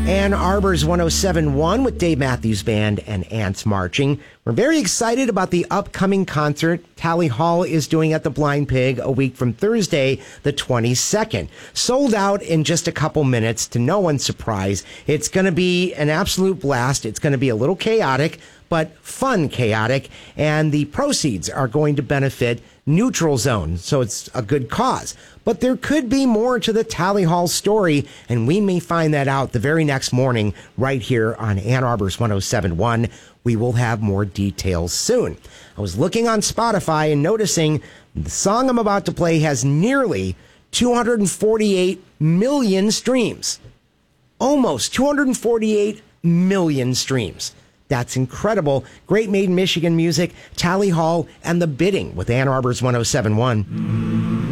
Ann Arbor's 107.1 with Dave Matthews Band and Ants Marching. We're very excited about the upcoming concert Tally Hall is doing at the Blind Pig a week from Thursday, the 22nd. Sold out in just a couple minutes, to no one's surprise. It's going to be an absolute blast. It's going to be a little chaotic, but fun chaotic, and the proceeds are going to benefit Neutral Zone, so it's a good cause. But there could be more to the Tally Hall story, and we may find that out the very next morning right here on Ann Arbor's 107.1. We will have more details soon. I was looking on Spotify and noticing the song I'm about to play has nearly 248 million streams. Almost 248 million streams. That's incredible. Great Made in Michigan music, Tally Hall, and The Bidding with Ann Arbor's 107.1.